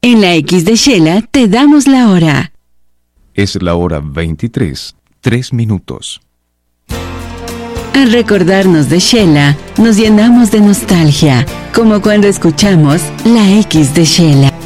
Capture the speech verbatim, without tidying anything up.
En la X de Shela te damos la hora. Es la hora veintitrés, tres minutos. Al recordarnos de Shela, nos llenamos de nostalgia, como cuando escuchamos la X de Shela.